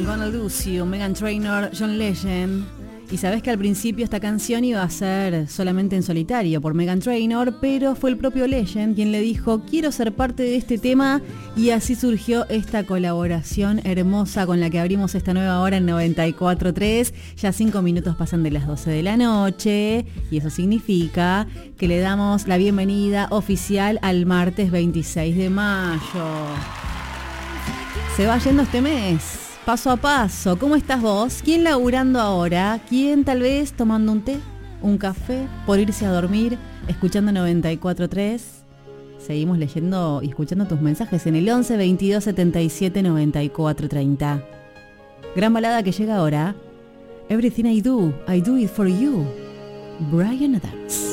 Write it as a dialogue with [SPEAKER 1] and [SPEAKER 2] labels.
[SPEAKER 1] Gonna Lose You, Meghan Trainor, John Legend. Y sabés que al principio esta canción iba a ser solamente en solitario por Meghan Trainor, pero fue el propio Legend quien le dijo: quiero ser parte de este tema, y así surgió esta colaboración hermosa con la que abrimos esta nueva hora en 94.3. Ya 5 minutos pasan de las 12 de la noche, y eso significa que le damos la bienvenida oficial al martes 26 de mayo. Se va yendo este mes, paso a paso. ¿Cómo estás vos? ¿Quién laburando ahora? ¿Quién tal vez tomando un té, un café, por irse a dormir, escuchando 94.3? Seguimos leyendo y escuchando tus mensajes en el 11 22 77 94 30. Gran balada que llega ahora. Everything I do it for you. Bryan Adams.